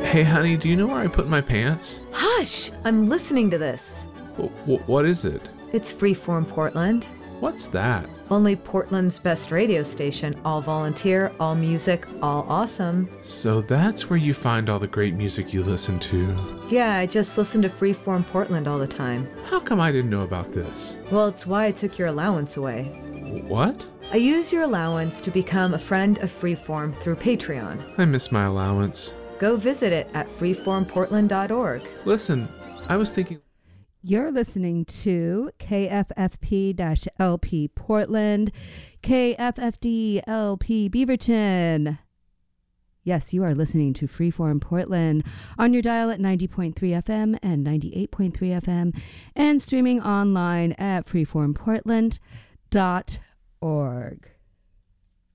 Hey, honey, do you know where I put my pants? Hush! I'm listening to this. What is it? It's Freeform Portland. What's that? Only Portland's best radio station. All volunteer, all music, all awesome. So that's where you find all the great music you listen to. Yeah, I just listen to Freeform Portland all the time. How come I didn't know about this? Well, it's why I took your allowance away. What? I use your allowance to become a friend of Freeform through Patreon. I miss my allowance. Go visit it at freeformportland.org. Listen, I was thinking... You're listening to KFFP-LP Portland, KFFD-LP Beaverton. Yes, you are listening to Freeform Portland on your dial at 90.3 FM and 98.3 FM and streaming online at freeformportland.org.